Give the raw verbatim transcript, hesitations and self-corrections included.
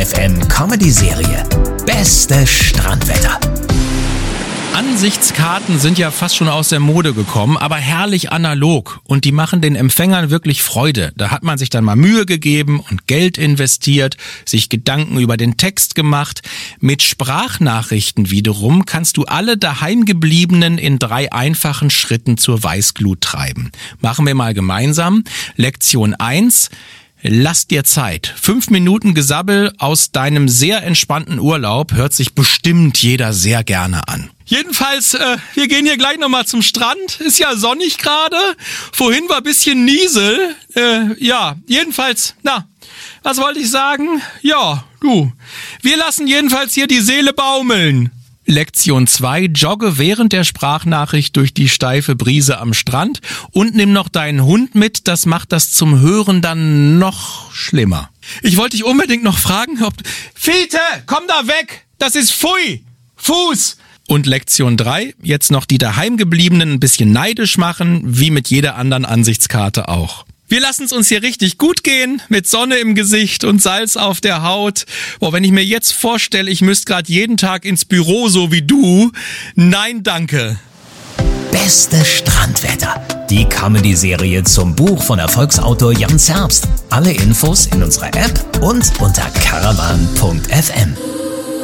F M Comedy-Serie Beste Strandwetter. Ansichtskarten sind ja fast schon aus der Mode gekommen, aber herrlich analog und die machen den Empfängern wirklich Freude. Da hat man sich dann mal Mühe gegeben und Geld investiert, sich Gedanken über den Text gemacht. Mit Sprachnachrichten wiederum kannst du alle Daheimgebliebenen in drei einfachen Schritten zur Weißglut treiben. Machen wir mal gemeinsam. Lektion eins. Lass dir Zeit. Fünf Minuten Gesabbel aus deinem sehr entspannten Urlaub hört sich bestimmt jeder sehr gerne an. Jedenfalls, äh, wir gehen hier gleich nochmal zum Strand. Ist ja sonnig gerade. Vorhin war ein bisschen Niesel. Äh, ja, jedenfalls, na, was wollte ich sagen? Ja, du, wir lassen jedenfalls hier die Seele baumeln. Lektion zwei. Jogge während der Sprachnachricht durch die steife Brise am Strand und nimm noch deinen Hund mit, das macht das zum Hören dann noch schlimmer. Ich wollte dich unbedingt noch fragen, ob... Fiete, komm da weg! Das ist Pfui! Fuß! Und Lektion drei. Jetzt noch die Daheimgebliebenen ein bisschen neidisch machen, wie mit jeder anderen Ansichtskarte auch. Wir lassen es uns hier richtig gut gehen, mit Sonne im Gesicht und Salz auf der Haut. Boah, wenn ich mir jetzt vorstelle, ich müsste gerade jeden Tag ins Büro, so wie du. Nein, danke. Beste Strandwetter. Die Comedy-Serie zum Buch von Erfolgsautor Jan Zerbst. Alle Infos in unserer App und unter caravan punkt f m.